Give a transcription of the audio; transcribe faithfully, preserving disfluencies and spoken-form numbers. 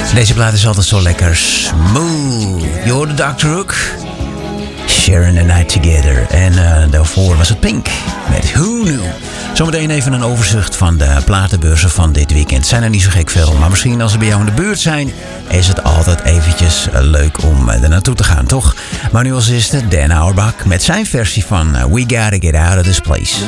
Deze plaat is altijd zo lekker smooth. Je hoorde doctor Hook. Sharing the Night Together. En uh, daarvoor was het Pink met Who Knew. Zometeen even een overzicht van de platenbeurzen van dit weekend. Zijn er niet zo gek veel, maar misschien als ze bij jou in de buurt zijn, is het altijd eventjes uh, leuk om uh, er naartoe te gaan, toch? Maar nu als eerste Dan Auerbach met zijn versie van uh, We Gotta Get Out of This Place.